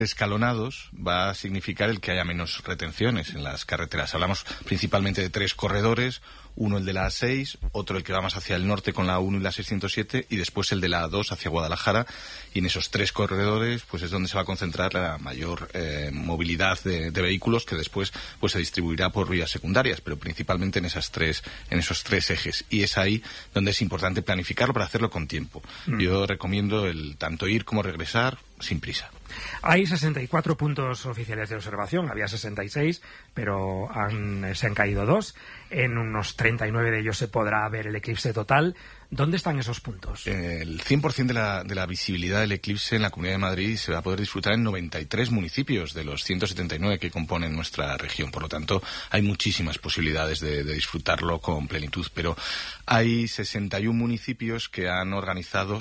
escalonados va a significar el que haya menos retenciones en las carreteras. Hablamos principalmente de 3 corredores, uno el de la A6, otro el que va más hacia el norte con la A1 y la 607 y después el de la A2 hacia Guadalajara, y en esos 3 corredores pues es donde se va a concentrar la mayor movilidad de vehículos, que después pues se distribuirá por vías secundarias, pero principalmente en esos tres ejes, y es ahí donde es importante planificarlo para hacerlo con tiempo. Yo recomiendo el tanto ir como regresar sin prisa. Hay 64 puntos oficiales de observación, había 66, pero se han caído 2. En unos 39 de ellos se podrá ver el eclipse total. ¿Dónde están esos puntos? El 100% de la visibilidad del eclipse en la Comunidad de Madrid se va a poder disfrutar en 93 municipios de los 179 que componen nuestra región. Por lo tanto, hay muchísimas posibilidades de disfrutarlo con plenitud. Pero hay 61 municipios que han organizado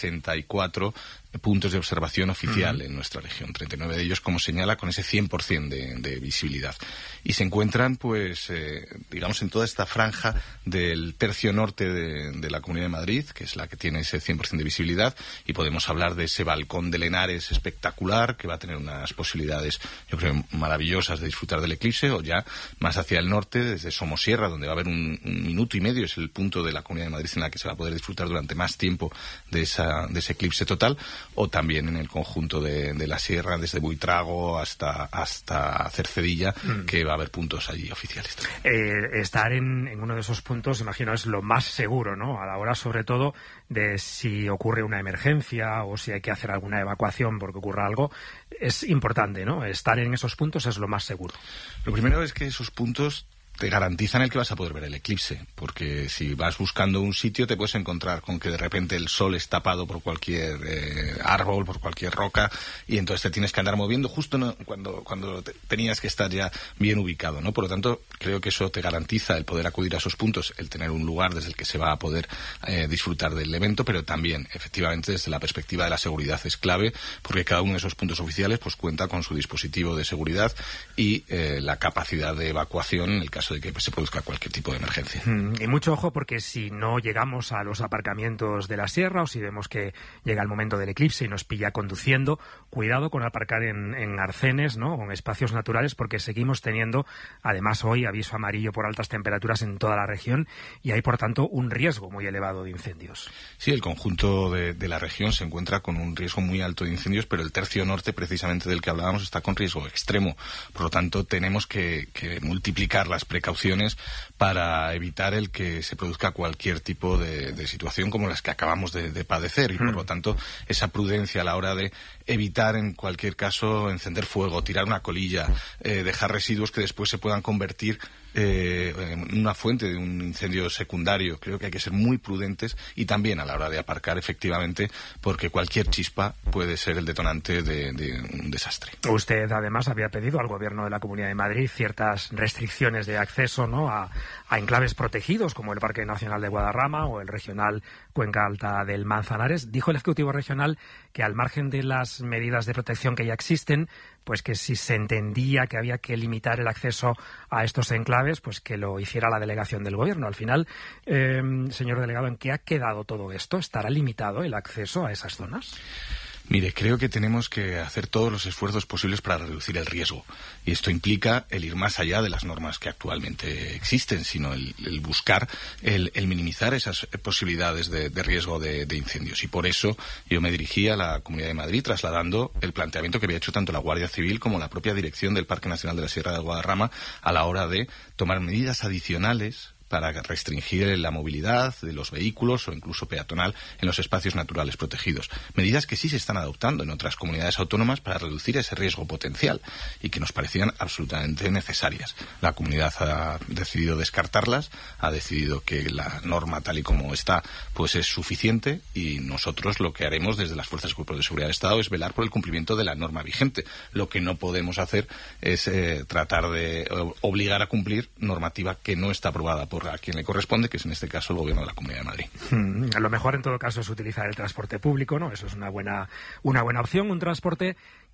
64 puntos de observación oficial en nuestra región. 39 de ellos, como señala, con ese 100% de visibilidad. Y se encuentran, pues, digamos, en toda esta franja del tercio norte de la Comunidad de Madrid, que es la que tiene ese 100% de visibilidad, y podemos hablar de ese balcón de Lenares espectacular, que va a tener unas posibilidades, yo creo, maravillosas de disfrutar del eclipse, o ya más hacia el norte, desde Somosierra, donde va a haber un minuto y medio, es el punto de la Comunidad de Madrid en la que se va a poder disfrutar durante más tiempo de ese eclipse total, o también en el conjunto de la sierra, desde Buitrago hasta Cercedilla, que va a haber puntos allí oficiales. Estar en uno de esos puntos, imagino, es lo más seguro, ¿no? A la hora, sobre todo, de si ocurre una emergencia o si hay que hacer alguna evacuación porque ocurra algo, es importante, ¿no? Estar en esos puntos es lo más seguro. Lo primero es que esos puntos te garantizan el que vas a poder ver el eclipse, porque si vas buscando un sitio te puedes encontrar con que de repente el sol es tapado por cualquier árbol, por cualquier roca, y entonces te tienes que andar moviendo justo cuando tenías que estar ya bien ubicado, ¿no? Por lo tanto, creo que eso te garantiza el poder acudir a esos puntos, el tener un lugar desde el que se va a poder disfrutar del evento, pero también, efectivamente, desde la perspectiva de la seguridad es clave, porque cada uno de esos puntos oficiales pues cuenta con su dispositivo de seguridad y la capacidad de evacuación en el caso de que se produzca cualquier tipo de emergencia. Y mucho ojo, porque si no llegamos a los aparcamientos de la sierra, o si vemos que llega el momento del eclipse y nos pilla conduciendo, cuidado con aparcar en arcenes, ¿no?, o en espacios naturales, porque seguimos teniendo, además hoy, aviso amarillo por altas temperaturas en toda la región, y hay, por tanto, un riesgo muy elevado de incendios. Sí, el conjunto de la región se encuentra con un riesgo muy alto de incendios, pero el tercio norte, precisamente del que hablábamos, está con riesgo extremo. Por lo tanto, tenemos que multiplicar las precauciones para evitar el que se produzca cualquier tipo de situación como las que acabamos de padecer, y por lo tanto esa prudencia a la hora de evitar en cualquier caso encender fuego, tirar una colilla, dejar residuos que después se puedan convertir en una fuente de un incendio secundario. Creo que hay que ser muy prudentes, y también a la hora de aparcar, efectivamente, porque cualquier chispa puede ser el detonante de un desastre. Usted además había pedido al Gobierno de la Comunidad de Madrid ciertas restricciones de acceso, ¿no?, a enclaves protegidos como el Parque Nacional de Guadarrama o el Regional Cuenca Alta del Manzanares. Dijo el Ejecutivo Regional que, al margen de las medidas de protección que ya existen, pues que si se entendía que había que limitar el acceso a estos enclaves, pues que lo hiciera la delegación del Gobierno. Al final, señor delegado, ¿en qué ha quedado todo esto? ¿Estará limitado el acceso a esas zonas? Mire, creo que tenemos que hacer todos los esfuerzos posibles para reducir el riesgo. Y esto implica el ir más allá de las normas que actualmente existen, sino el buscar, el minimizar esas posibilidades de riesgo de incendios. Y por eso yo me dirigí a la Comunidad de Madrid trasladando el planteamiento que había hecho tanto la Guardia Civil como la propia dirección del Parque Nacional de la Sierra de Guadarrama a la hora de tomar medidas adicionales para restringir la movilidad de los vehículos o incluso peatonal en los espacios naturales protegidos. Medidas que sí se están adoptando en otras comunidades autónomas para reducir ese riesgo potencial y que nos parecían absolutamente necesarias. La comunidad ha decidido descartarlas, ha decidido que la norma tal y como está pues es suficiente, y nosotros lo que haremos desde las Fuerzas y Cuerpos de Seguridad del Estado es velar por el cumplimiento de la norma vigente. Lo que no podemos hacer es tratar de obligar a cumplir normativa que no está aprobada por a quien le corresponde, que es en este caso el Gobierno de la Comunidad de Madrid. Lo mejor en todo caso es utilizar el transporte público, ¿no? Eso es una buena opción, un transporte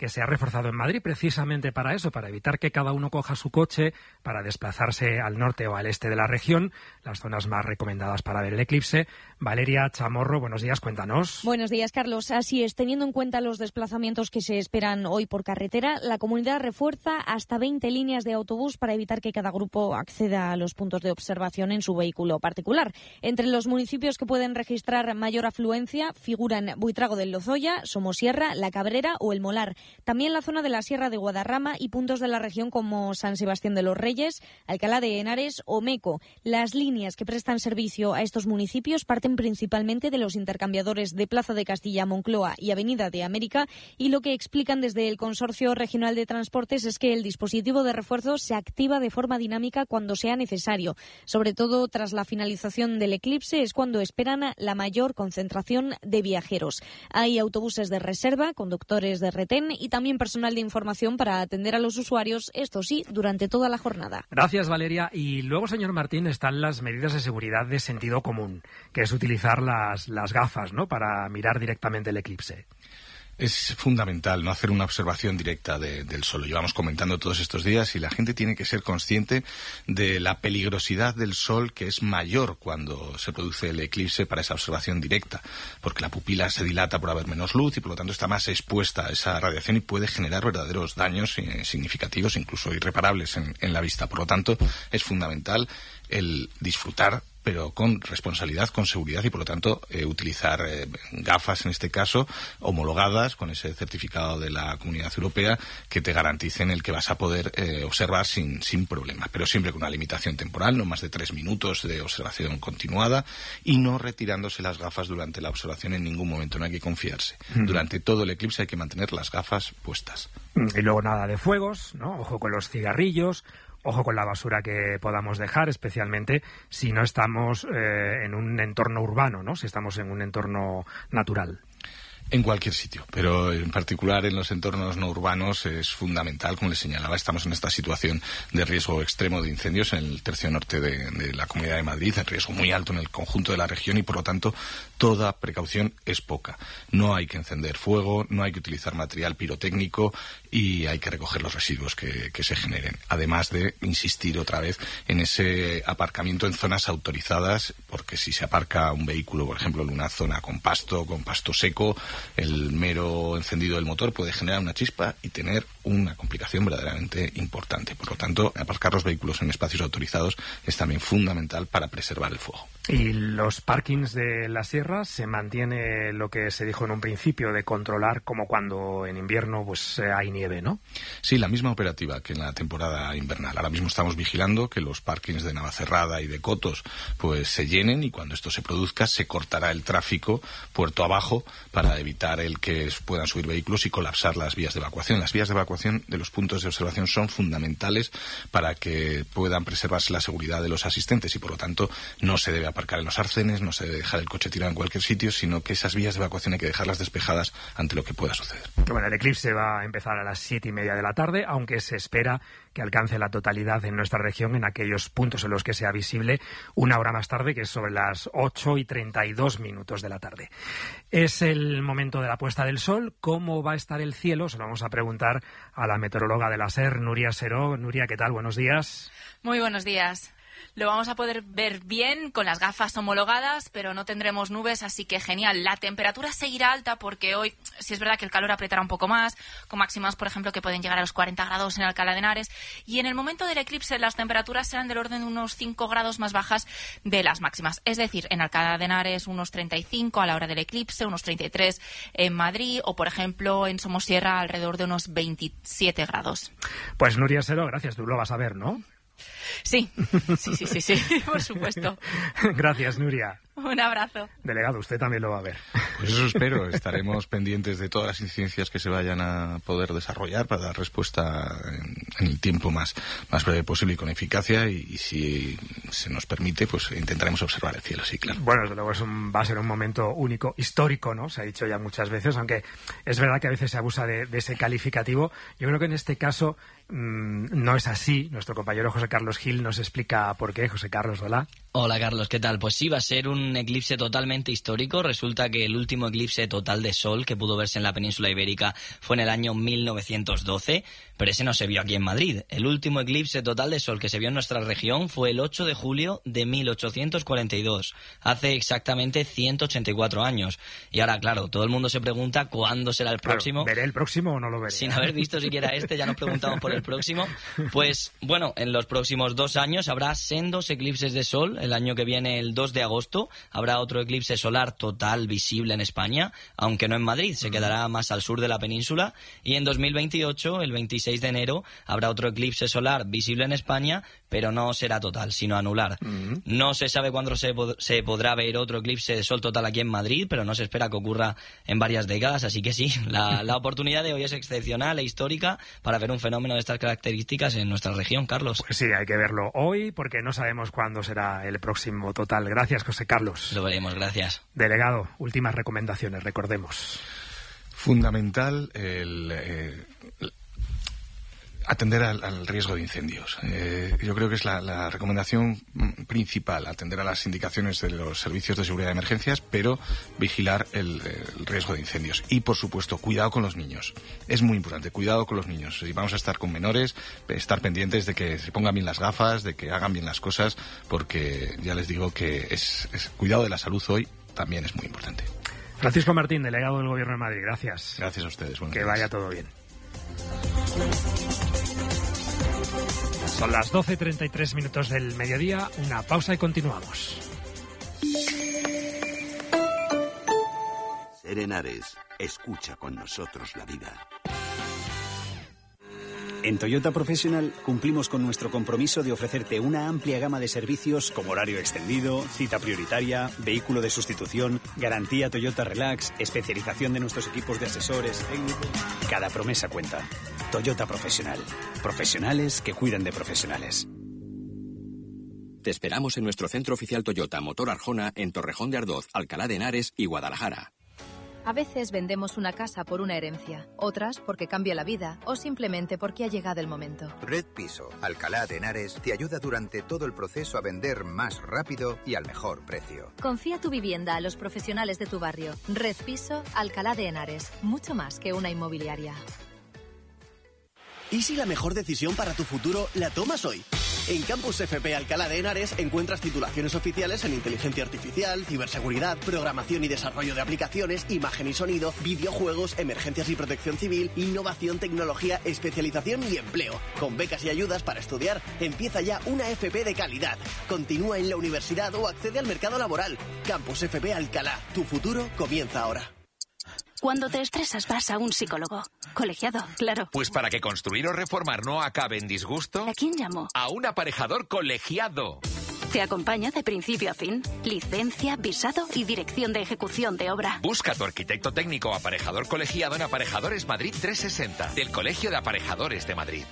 que se ha reforzado en Madrid precisamente para eso, para evitar que cada uno coja su coche para desplazarse al norte o al este de la región, las zonas más recomendadas para ver el eclipse. Valeria Chamorro, buenos días, cuéntanos. Buenos días, Carlos. Así es, teniendo en cuenta los desplazamientos que se esperan hoy por carretera, la comunidad refuerza hasta 20 líneas de autobús para evitar que cada grupo acceda a los puntos de observación en su vehículo particular. Entre los municipios que pueden registrar mayor afluencia figuran Buitrago del Lozoya, Somosierra, La Cabrera o El Molar. También la zona de la Sierra de Guadarrama y puntos de la región como San Sebastián de los Reyes, Alcalá de Henares o Meco. Las líneas que prestan servicio a estos municipios parten principalmente de los intercambiadores de Plaza de Castilla, Moncloa y Avenida de América, y lo que explican desde el Consorcio Regional de Transportes es que el dispositivo de refuerzo se activa de forma dinámica cuando sea necesario. Sobre todo tras la finalización del eclipse es cuando esperan la mayor concentración de viajeros. Hay autobuses de reserva, conductores de retén y también personal de información para atender a los usuarios, esto sí, durante toda la jornada. Gracias, Valeria. Y luego, señor Martín, están las medidas de seguridad de sentido común, que es utilizar las gafas, ¿no?, para mirar directamente el eclipse. Es fundamental no hacer una observación directa del sol. Lo llevamos comentando todos estos días y la gente tiene que ser consciente de la peligrosidad del sol, que es mayor cuando se produce el eclipse para esa observación directa, porque la pupila se dilata por haber menos luz y por lo tanto está más expuesta a esa radiación y puede generar verdaderos daños significativos, incluso irreparables en la vista. Por lo tanto, es fundamental el disfrutar, pero con responsabilidad, con seguridad y, por lo tanto, utilizar gafas, en este caso, homologadas con ese certificado de la Comunidad Europea que te garanticen el que vas a poder observar sin problemas, pero siempre con una limitación temporal, no más de 3 minutos de observación continuada y no retirándose las gafas durante la observación en ningún momento, no hay que confiarse. Durante todo el eclipse hay que mantener las gafas puestas. Y luego nada de fuegos, ¿no? Ojo con los cigarrillos. Ojo con la basura que podamos dejar, especialmente si no estamos en un entorno urbano, ¿no?, si estamos en un entorno natural. En cualquier sitio, pero en particular en los entornos no urbanos es fundamental. Como les señalaba, estamos en esta situación de riesgo extremo de incendios en el tercio norte de la Comunidad de Madrid, en riesgo muy alto en el conjunto de la región y, por lo tanto, toda precaución es poca. No hay que encender fuego, no hay que utilizar material pirotécnico y hay que recoger los residuos que se generen. Además de insistir otra vez en ese aparcamiento en zonas autorizadas, porque si se aparca un vehículo, por ejemplo, en una zona con pasto seco, el mero encendido del motor puede generar una chispa y tener una complicación verdaderamente importante. Por lo tanto, aparcar los vehículos en espacios autorizados es también fundamental para preservar el fuego. Y los parkings de la sierra, se mantiene lo que se dijo en un principio de controlar, como cuando en invierno pues hay nieve, ¿no? Sí, la misma operativa que en la temporada invernal. Ahora mismo estamos vigilando que los parkings de Navacerrada y de Cotos pues se llenen, y cuando esto se produzca se cortará el tráfico puerto abajo para evitar el que puedan subir vehículos y colapsar las vías de evacuación. Las vías de evacuación de los puntos de observación son fundamentales para que puedan preservarse la seguridad de los asistentes y, por lo tanto, no se debe aparcar en los arcenes, no se debe dejar el coche tirado en cualquier sitio, sino que esas vías de evacuación hay que dejarlas despejadas ante lo que pueda suceder. Bueno, el eclipse va a empezar a las 7:30 de la tarde, aunque se espera que alcance la totalidad en nuestra región en aquellos puntos en los que sea visible una hora más tarde, que es sobre las 8:32 de la tarde. Es el momento de la puesta del sol. ¿Cómo va a estar el cielo? Se lo vamos a preguntar a la meteoróloga de la SER, Nuria Seró. Nuria, ¿qué tal? Buenos días. Muy buenos días. Lo vamos a poder ver bien con las gafas homologadas, pero no tendremos nubes, así que genial. La temperatura seguirá alta porque hoy sí es verdad que el calor apretará un poco más, con máximas, por ejemplo, que pueden llegar a los 40 grados en Alcalá de Henares. Y en el momento del eclipse las temperaturas serán del orden de unos 5 grados más bajas de las máximas. Es decir, en Alcalá de Henares unos 35 a la hora del eclipse, unos 33 en Madrid o, por ejemplo, en Somosierra alrededor de unos 27 grados. Pues Nuria Seró, gracias. Tú lo vas a ver, ¿no? Sí, por supuesto. Gracias, Nuria. Un abrazo. Delegado, usted también lo va a ver. Pues eso espero. Estaremos pendientes de todas las incidencias que se vayan a poder desarrollar para dar respuesta en el tiempo más breve posible y con eficacia. Y si se nos permite, pues intentaremos observar el cielo, sí, claro. Bueno, desde luego va a ser un momento único, histórico, ¿no? Se ha dicho ya muchas veces, aunque es verdad que a veces se abusa de ese calificativo. Yo creo que en este caso no es así. Nuestro compañero José Carlos Gil nos explica por qué. José Carlos, hola. Hola Carlos, ¿qué tal? Pues sí, va a ser un eclipse totalmente histórico. Resulta que el último eclipse total de sol que pudo verse en la península ibérica fue en el año 1912, pero ese no se vio aquí en Madrid. El último eclipse total de sol que se vio en nuestra región fue el 8 de julio de 1842, hace exactamente 184 años. Y ahora, claro, todo el mundo se pregunta cuándo será el próximo. ¿Veré el próximo o no lo veré? Sin haber visto siquiera este, ya nos preguntamos por el próximo. Pues bueno, en los próximos 2 años habrá sendos eclipses de sol. El año que viene, el 2 de agosto, habrá otro eclipse solar total visible en España, aunque no en Madrid, se quedará más al sur de la península. Y en 2028, el 26 de enero, habrá otro eclipse solar visible en España, pero no será total, sino anular. No se sabe cuándo se podrá ver otro eclipse de sol total aquí en Madrid, pero no se espera que ocurra en varias décadas, así que sí, la oportunidad de hoy es excepcional e histórica para ver un fenómeno de estas características en nuestra región, Carlos. Pues sí, hay que verlo hoy porque no sabemos cuándo será el próximo total. Gracias, José Carlos. Lo veremos, gracias. Delegado, últimas recomendaciones, recordemos. Fundamental atender al riesgo de incendios. Yo creo que es la recomendación principal, atender a las indicaciones de los servicios de seguridad de emergencias, pero vigilar el riesgo de incendios. Y, por supuesto, cuidado con los niños. Es muy importante, cuidado con los niños. Si vamos a estar con menores, estar pendientes de que se pongan bien las gafas, de que hagan bien las cosas, porque ya les digo que es cuidado de la salud hoy también es muy importante. Francisco Martín, delegado del Gobierno de Madrid, gracias. Gracias a ustedes. Buenos días. Que vaya todo bien. Son las 12:33 del mediodía, una pausa y continuamos. Ser Henares, escucha con nosotros la vida. En Toyota Professional cumplimos con nuestro compromiso de ofrecerte una amplia gama de servicios como horario extendido, cita prioritaria, vehículo de sustitución, garantía Toyota Relax, especialización de nuestros equipos de asesores técnicos. Cada promesa cuenta. Toyota Professional. Profesionales que cuidan de profesionales. Te esperamos en nuestro centro oficial Toyota Motor Arjona en Torrejón de Ardoz, Alcalá de Henares y Guadalajara. A veces vendemos una casa por una herencia, otras porque cambia la vida o simplemente porque ha llegado el momento. Red Piso, Alcalá de Henares, te ayuda durante todo el proceso a vender más rápido y al mejor precio. Confía tu vivienda a los profesionales de tu barrio. Red Piso, Alcalá de Henares, mucho más que una inmobiliaria. ¿Y si la mejor decisión para tu futuro la tomas hoy? En Campus FP Alcalá de Henares encuentras titulaciones oficiales en inteligencia artificial, ciberseguridad, programación y desarrollo de aplicaciones, imagen y sonido, videojuegos, emergencias y protección civil, innovación, tecnología, especialización y empleo. Con becas y ayudas para estudiar, empieza ya una FP de calidad. Continúa en la universidad o accede al mercado laboral. Campus FP Alcalá. Tu futuro comienza ahora. Cuando te estresas vas a un psicólogo. Colegiado, claro. Pues para que construir o reformar no acabe en disgusto... ¿A quién llamo? A un aparejador colegiado. Te acompaña de principio a fin. Licencia, visado y dirección de ejecución de obra. Busca a tu arquitecto técnico o aparejador colegiado en Aparejadores Madrid 360, del Colegio de Aparejadores de Madrid.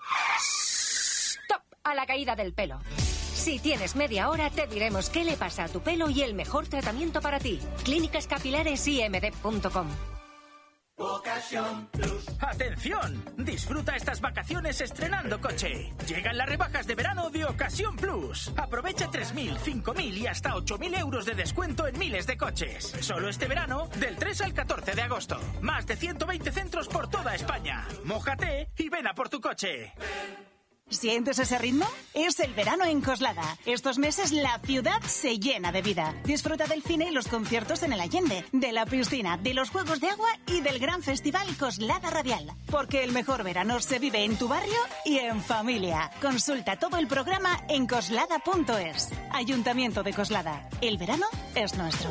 ¡Stop! A la caída del pelo. Si tienes media hora, te diremos qué le pasa a tu pelo y el mejor tratamiento para ti. Clínicas Capilares IMD.com. Ocasión Plus. ¡Atención! Disfruta estas vacaciones estrenando coche. Llegan las rebajas de verano de Ocasión Plus. Aprovecha 3.000, 5.000 y hasta 8.000 euros de descuento en miles de coches. Solo este verano, del 3 al 14 de agosto. Más de 120 centros por toda España. Mójate y ven a por tu coche. ¿Sientes ese ritmo? Es el verano en Coslada. Estos meses la ciudad se llena de vida. Disfruta del cine y los conciertos en el Allende, de la piscina, de los juegos de agua y del gran festival Coslada Radial. Porque el mejor verano se vive en tu barrio y en familia. Consulta todo el programa en coslada.es. Ayuntamiento de Coslada. El verano es nuestro.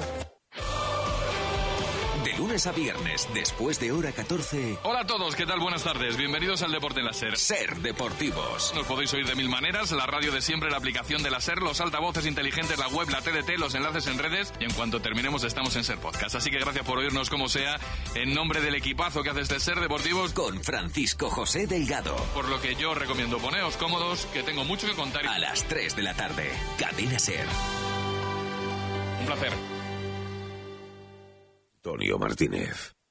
De lunes a viernes, después de hora 14... Hola a todos, ¿qué tal? Buenas tardes. Bienvenidos al Deporte en la SER. SER Deportivos. Nos podéis oír de mil maneras, la radio de siempre, la aplicación de la SER, los altavoces inteligentes, la web, la TDT, los enlaces en redes y en cuanto terminemos estamos en SER Podcast. Así que gracias por oírnos como sea, en nombre del equipazo que hace este SER Deportivos. Con Francisco José Delgado. Por lo que yo recomiendo, poneos cómodos, que tengo mucho que contar. A las 3 de la tarde, Cadena SER. Un placer. Antonio Martínez.